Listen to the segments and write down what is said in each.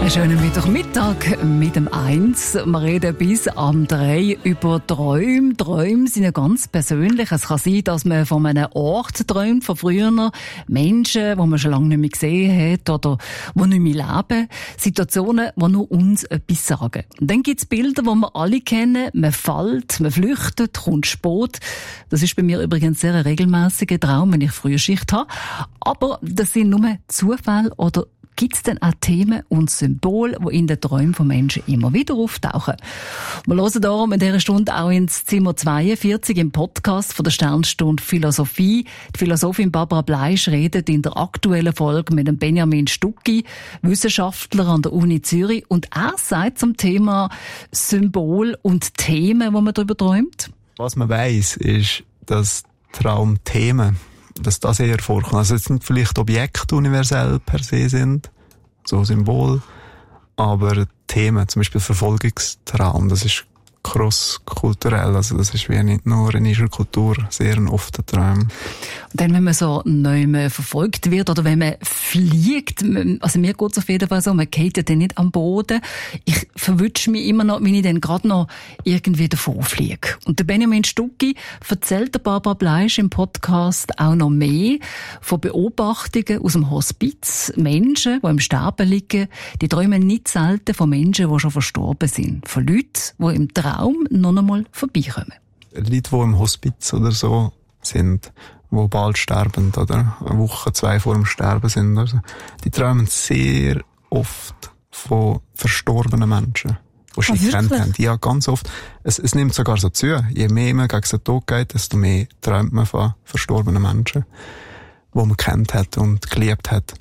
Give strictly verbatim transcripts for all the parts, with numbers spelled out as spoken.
Einen schönen Mittwochmittag mit dem Eins. Wir reden bis am drei über Träume. Träume sind ja ganz persönlich. Es kann sein, dass man von einem Ort träumt, von früher Menschen, die man schon lange nicht mehr gesehen hat oder die nicht mehr leben. Situationen, die nur uns etwas sagen. Und dann gibt es Bilder, die wir alle kennen. Man fällt, man flüchtet, kommt spät. Das ist bei mir übrigens sehr ein regelmäßiger Traum, wenn ich früher Schicht habe. Aber das sind nur Zufälle oder gibt es denn auch Themen und Symbole, die in den Träumen von Menschen immer wieder auftauchen? Wir hören darum in dieser Stunde auch ins Zimmer zweiundvierzig im Podcast von der Sternstunde Philosophie. Die Philosophin Barbara Bleisch redet in der aktuellen Folge mit dem Benjamin Stucki, Wissenschaftler an der Uni Zürich. Und er sagt zum Thema Symbol und Themen, wo man darüber träumt. Was man weiss, ist, dass Traumthemen, dass das eher vorkommt. Also es sind vielleicht Objekte universell per se sind, so Symbol, aber Themen, zum Beispiel Verfolgungstraum, das ist cross-kulturell, also das ist wie nicht nur in unserer Kultur sehr ein offener Traum. Und dann, wenn man so neu verfolgt wird oder wenn man fliegt, also mir geht es auf jeden Fall so, man geht ja dann nicht am Boden. Ich verwünsche mich immer noch, wenn ich dann gerade noch irgendwie davor fliege. Und der Benjamin Stucki erzählt der Barbara Bleisch im Podcast auch noch mehr von Beobachtungen aus dem Hospiz. Menschen, die im Sterben liegen, die träumen nicht selten von Menschen, die schon verstorben sind. Von Leuten, die im Traum noch einmal vorbeikommen. Leute, die im Hospiz oder so sind, die bald sterben oder eine Woche, zwei vor dem Sterben sind, also, die träumen sehr oft von verstorbenen Menschen, die sie nicht kennt haben. Ja, ganz oft. Es, es nimmt sogar so zu. Je mehr man gegen den Tod geht, desto mehr träumt man von verstorbenen Menschen, die man kennt hat und geliebt hat.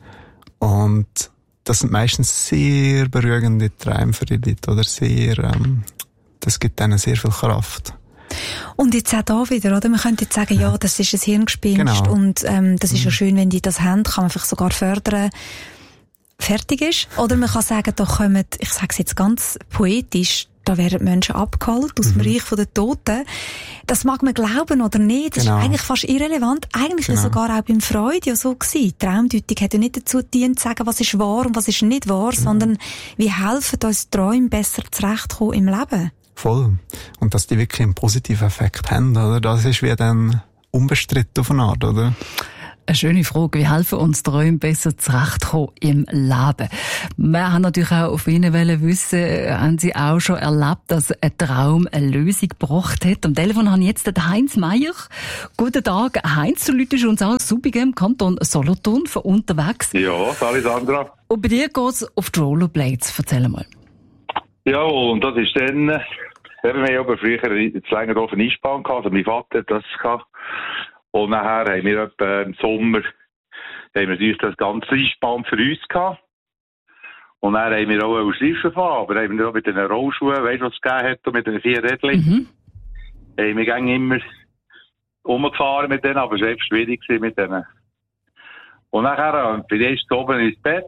Und das sind meistens sehr beruhigende Träume für die Leute, oder sehr, ähm, das gibt ihnen sehr viel Kraft. Und jetzt auch da wieder, oder? Man könnte jetzt sagen, ja, das ist ein Hirngespinst, genau. Und ähm, das ist mhm. ja schön, wenn die das haben, kann man vielleicht sogar fördern, fertig ist. Oder man kann sagen, da kommen, ich sage es jetzt ganz poetisch, da werden Menschen abgeholt aus mhm. dem Reich der Toten. Das mag man glauben oder nicht, das genau. ist eigentlich fast irrelevant. Eigentlich genau. ist es sogar auch beim Freud ja so gewesen. Die Traumdeutung hat ja nicht dazu gedient, zu sagen, was ist wahr und was ist nicht wahr, genau. sondern wie helfen uns Träume besser zurechtkommen im Leben. Voll. Und dass die wirklich einen positiven Effekt haben, oder? Das ist wie dann unbestritten auf eine Art, oder? Eine schöne Frage. Wie helfen uns Träume besser zurechtkommen im Leben? Wir haben natürlich auch auf Ihnen wissen, haben Sie auch schon erlebt, dass ein Traum eine Lösung gebracht hat? Am Telefon habe ich jetzt den Heinz Meier. Guten Tag, Heinz, du läutest uns auch Subigem im Kanton Solothurn von unterwegs. Ja, salut Sandra. Und bei dir geht es auf die Rollerblades. Erzähl mal. Ja, und das ist dann, eben, wir haben früher zu länger auf eine Eisbahn gehabt, also mein Vater hat das gehabt. Und nachher haben wir etwa im Sommer, haben wir natürlich das ganze Eisbahn für uns gehabt. Und dann haben wir auch einen Schleifen fahren, aber haben wir auch mit den Rollschuhen, weißt du, was es gegeben hat, mit den vier Rädchen. Mhm. Haben wir gingen immer rumgefahren mit denen, aber es war echt schwierig mit denen. Und nachher bin ich oben ins Bett.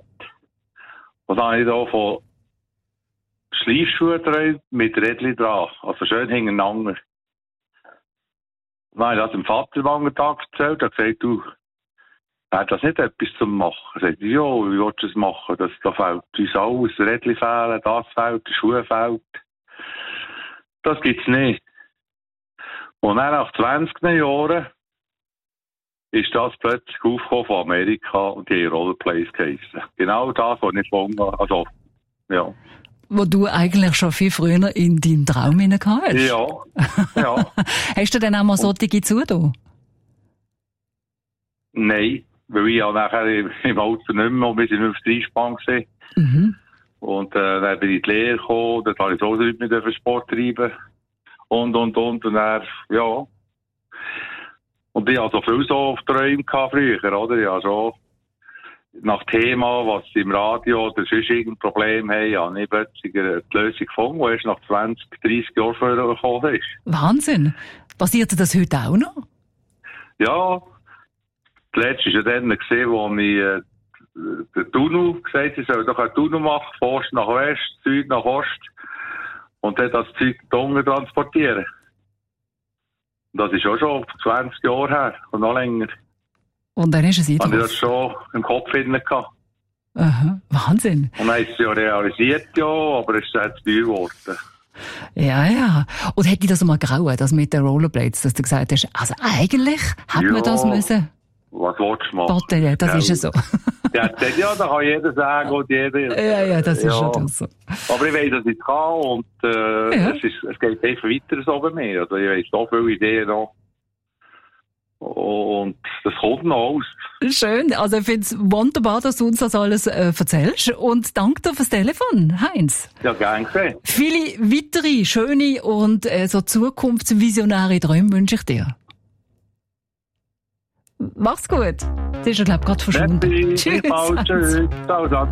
Und dann habe ich da von Schleifschuhe drin mit Rädchen dran. Also schön hintereinander. Dann habe ich das dem Vater am anderen Tag erzählt. Er hat gesagt, du, hat das nicht etwas zu machen? Er sagt, ja, wie willst du das machen? Das, da fehlt uns alles. Rädchen fehlen, das fehlt, die Schuhe fehlt. Das gibt's nicht. Und dann nach zwanzig Jahren ist das plötzlich aufgekommen von Amerika und die Rollerplays geheissen. Genau das, was ich vorhin, also, ja. Wo du eigentlich schon viel früher in deinen Traum hineingehst hast. Ja, ja. Hast du dann auch mal solche zugetan? Nein, weil ich auch nachher im Auto nicht mehr, und wir sind auf der Eisbahn gewesen. Mhm. Und äh, dann bin ich in die Lehre gekommen, dann habe ich so nicht mehr Sport treiben. Und, und, und, und dann, ja. Und ich hatte so viel so auf Träume gehabt früher, oder? Ja, schon. Nach Thema, was sie im Radio oder sonst irgendein Problem haben, habe ich plötzlich die Lösung gefunden, die erst nach zwanzig, dreissig Jahren vorher gekommen ist. Wahnsinn! Passiert das heute auch noch? Ja. Das letzte war ja dann gesehen, wo ich äh, den Tunnel gesagt habe, ich soll doch einen Tunnel machen, von Ost nach West, Süd nach Ost. Und dann das Zeug unten transportieren. Und das ist auch schon zwanzig Jahre her und noch länger. Und dann ist es eingetroffen. Habe ich das schon im Kopf hinten gehabt. Aha, Wahnsinn. Und dann ist es ja realisiert, ja, aber es ist jetzt teuer geworden. Ja, ja. Und hätte ich das mal grauen, das mit den Rollerblades, dass du gesagt hast, also eigentlich hätte ja, man das müssen. Was willst du machen? Botten, das ja, ist ja so. Ja, ja, da kann jeder sagen und jeder. Ja, ja, das ist ja. schon so. Aber ich weiss, dass ich es kann und äh, ja. es, ist, es geht einfach weiter so bei mir. Also ich weiss so viele Ideen noch. Und das kommt noch aus. Schön. Also ich finde es wunderbar, dass du uns das alles äh, erzählst. Und danke dir fürs Telefon, Heinz. Ja, gern gesehen. Viele weitere schöne und äh, so zukunftsvisionäre Träume wünsche ich dir. Mach's gut. Das ist ja, glaube ich, gerade verschwunden. Merci. Tschüss. Tschüss. Ciao, ciao.